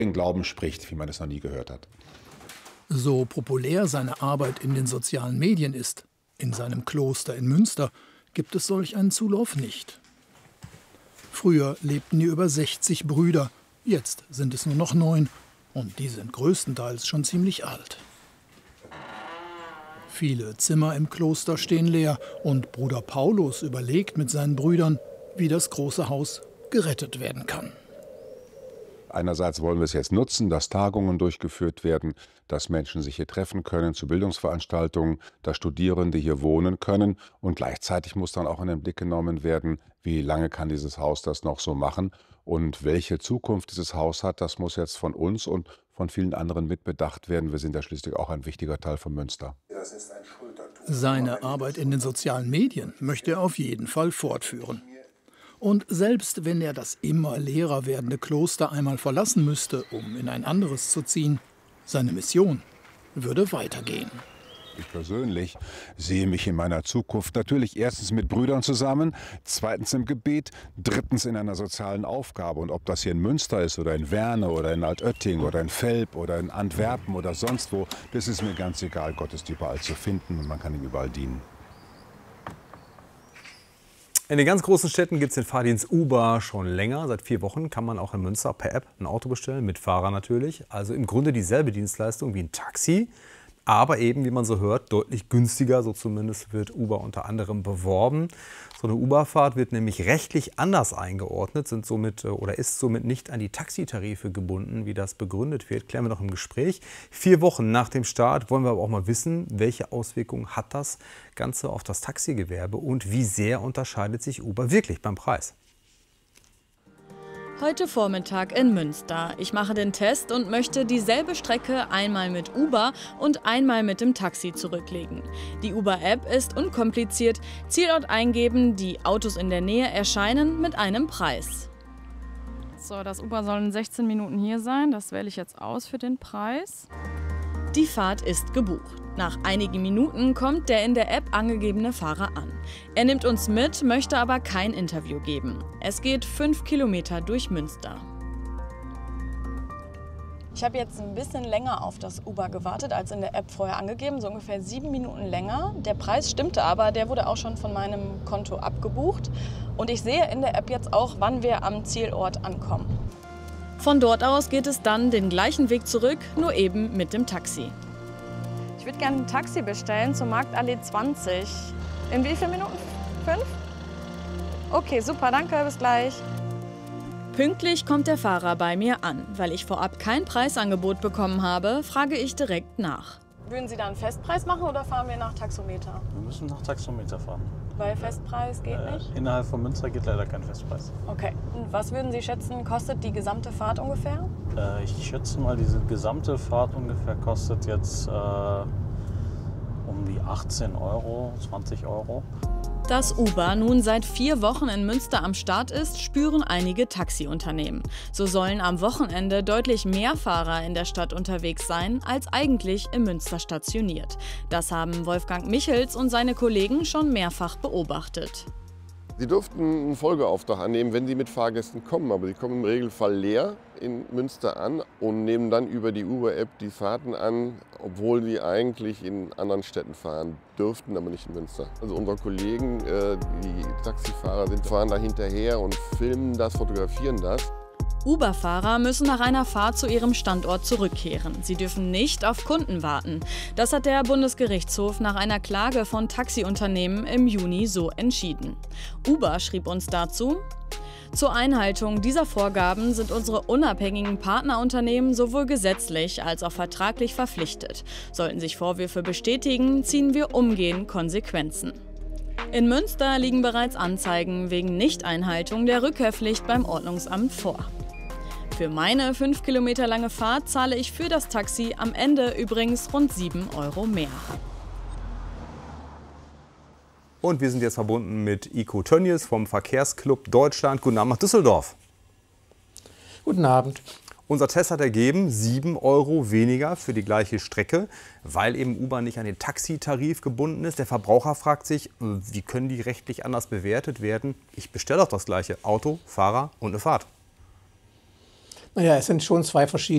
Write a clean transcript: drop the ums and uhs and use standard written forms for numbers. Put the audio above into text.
den Glauben spricht, wie man es noch nie gehört hat. So populär seine Arbeit in den sozialen Medien ist, in seinem Kloster in Münster gibt es solch einen Zulauf nicht. Früher lebten hier über 60 Brüder, jetzt sind es nur noch 9 und die sind größtenteils schon ziemlich alt. Viele Zimmer im Kloster stehen leer und Bruder Paulus überlegt mit seinen Brüdern, wie das große Haus gerettet werden kann. Einerseits wollen wir es jetzt nutzen, dass Tagungen durchgeführt werden, dass Menschen sich hier treffen können zu Bildungsveranstaltungen, dass Studierende hier wohnen können. Und gleichzeitig muss dann auch in den Blick genommen werden, wie lange kann dieses Haus das noch so machen und welche Zukunft dieses Haus hat. Das muss jetzt von uns und von vielen anderen mitbedacht werden. Wir sind ja schließlich auch ein wichtiger Teil von Münster. Seine Arbeit in den sozialen Medien möchte er auf jeden Fall fortführen. Und selbst wenn er das immer leerer werdende Kloster einmal verlassen müsste, um in ein anderes zu ziehen, seine Mission würde weitergehen. Ich persönlich sehe mich in meiner Zukunft natürlich erstens mit Brüdern zusammen, zweitens im Gebet, drittens in einer sozialen Aufgabe. Und ob das hier in Münster ist oder in Werne oder in Altötting oder in Velp oder in Antwerpen oder sonst wo, das ist mir ganz egal. Gott ist überall zu finden und man kann ihm überall dienen. In den ganz großen Städten gibt es den Fahrdienst Uber schon länger. Seit 4 Wochen kann man auch in Münster per App ein Auto bestellen, mit Fahrer natürlich. Also im Grunde dieselbe Dienstleistung wie ein Taxi, aber eben, wie man so hört, deutlich günstiger. So zumindest wird Uber unter anderem beworben. So eine Uber-Fahrt wird nämlich rechtlich anders eingeordnet, ist somit nicht an die Taxitarife gebunden, wie das begründet wird. Klären wir noch im Gespräch. 4 Wochen nach dem Start wollen wir aber auch mal wissen, welche Auswirkungen hat das Ganze auf das Taxigewerbe und wie sehr unterscheidet sich Uber wirklich beim Preis. Heute Vormittag in Münster. Ich mache den Test und möchte dieselbe Strecke einmal mit Uber und einmal mit dem Taxi zurücklegen. Die Uber-App ist unkompliziert. Zielort eingeben, die Autos in der Nähe erscheinen mit einem Preis. So, das Uber soll in 16 Minuten hier sein. Das wähle ich jetzt aus für den Preis. Die Fahrt ist gebucht. Nach einigen Minuten kommt der in der App angegebene Fahrer an. Er nimmt uns mit, möchte aber kein Interview geben. Es geht 5 Kilometer durch Münster. Ich habe jetzt ein bisschen länger auf das Uber gewartet als in der App vorher angegeben, so ungefähr 7 Minuten länger. Der Preis stimmte aber, der wurde auch schon von meinem Konto abgebucht. Und ich sehe in der App jetzt auch, wann wir am Zielort ankommen. Von dort aus geht es dann den gleichen Weg zurück, nur eben mit dem Taxi. Ich würde gerne ein Taxi bestellen zur Marktallee 20. In wie vielen Minuten? 5? Okay, super, danke, bis gleich. Pünktlich kommt der Fahrer bei mir an. Weil ich vorab kein Preisangebot bekommen habe, frage ich direkt nach. Würden Sie da einen Festpreis machen oder fahren wir nach Taxometer? Wir müssen nach Taxometer fahren. Weil Festpreis geht nicht? Innerhalb von Münster geht leider kein Festpreis. Okay. Und was würden Sie schätzen, kostet die gesamte Fahrt ungefähr? Ich schätze mal, diese gesamte Fahrt ungefähr kostet jetzt um die 18 Euro, 20 Euro. Dass Uber nun seit 4 Wochen in Münster am Start ist, spüren einige Taxiunternehmen. So sollen am Wochenende deutlich mehr Fahrer in der Stadt unterwegs sein, als eigentlich in Münster stationiert. Das haben Wolfgang Michels und seine Kollegen schon mehrfach beobachtet. Sie dürften einen Folgeauftrag annehmen, wenn Sie mit Fahrgästen kommen, aber Sie kommen im Regelfall leer in Münster an und nehmen dann über die Uber-App die Fahrten an, obwohl Sie eigentlich in anderen Städten fahren dürften, aber nicht in Münster. Also unsere Kollegen, die Taxifahrer, fahren da hinterher und filmen das, fotografieren das. Uber-Fahrer müssen nach einer Fahrt zu ihrem Standort zurückkehren. Sie dürfen nicht auf Kunden warten. Das hat der Bundesgerichtshof nach einer Klage von Taxiunternehmen im Juni so entschieden. Uber schrieb uns dazu: Zur Einhaltung dieser Vorgaben sind unsere unabhängigen Partnerunternehmen sowohl gesetzlich als auch vertraglich verpflichtet. Sollten sich Vorwürfe bestätigen, ziehen wir umgehend Konsequenzen. In Münster liegen bereits Anzeigen wegen Nichteinhaltung der Rückkehrpflicht beim Ordnungsamt vor. Für meine 5 Kilometer lange Fahrt zahle ich für das Taxi am Ende übrigens rund 7 Euro mehr. Und wir sind jetzt verbunden mit Iko Tönnies vom Verkehrsclub Deutschland. Guten Abend nach Düsseldorf. Guten Abend. Unser Test hat ergeben, 7 Euro weniger für die gleiche Strecke, weil eben Uber nicht an den Taxitarif gebunden ist. Der Verbraucher fragt sich, wie können die rechtlich anders bewertet werden? Ich bestelle doch das gleiche Auto, Fahrer und eine Fahrt. Naja, es sind schon 2 verschiedene